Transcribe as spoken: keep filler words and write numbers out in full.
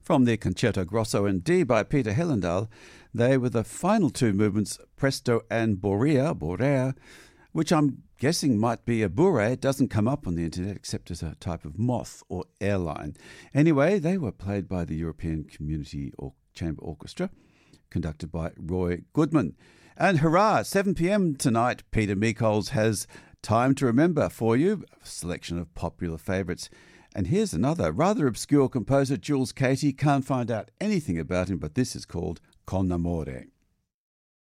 From the Concerto Grosso in D by Peter Hellendahl, they were the final two movements, Presto and Borea, Borea, which I'm guessing might be a bourrée. It doesn't come up on the internet except as a type of moth or airline. Anyway, they were played by the European Community or Chamber Orchestra, conducted by Roy Goodman. And hurrah, seven p.m. tonight, Peter Meikols has Time to Remember for you, a selection of popular favourites. And here's another rather obscure composer, Jules Katie. Can't find out anything about him, but this is called Con Amore.